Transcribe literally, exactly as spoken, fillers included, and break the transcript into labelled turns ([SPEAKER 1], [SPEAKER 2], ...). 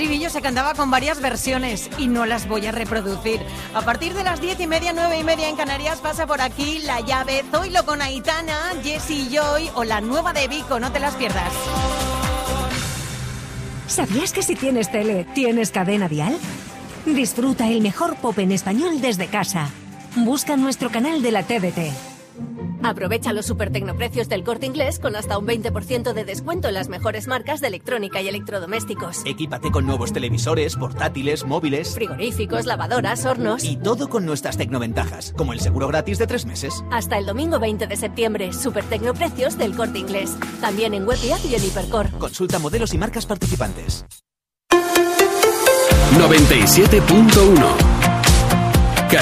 [SPEAKER 1] estribillo se cantaba con varias versiones y no las voy a reproducir. A partir de las diez y media, nueve y media en Canarias pasa por aquí La Llave, Zoilo con Aitana, Jessie Joy o la nueva de Vico, no te las pierdas.
[SPEAKER 2] ¿Sabías que si tienes tele, tienes cadena dial? Disfruta el mejor pop en español desde casa. Busca nuestro canal de la T D T.
[SPEAKER 3] Aprovecha los supertecnoprecios del Corte Inglés con hasta un veinte por ciento de descuento en las mejores marcas de electrónica y electrodomésticos.
[SPEAKER 4] Equípate con nuevos televisores, portátiles, móviles,
[SPEAKER 3] frigoríficos, lavadoras, hornos.
[SPEAKER 4] Y todo con nuestras tecnoventajas, como el seguro gratis de tres meses.
[SPEAKER 3] Hasta el domingo veinte de septiembre, supertecnoprecios del Corte Inglés. También en web y app y en Hipercor.
[SPEAKER 4] Consulta modelos y marcas participantes.
[SPEAKER 5] noventa y siete punto uno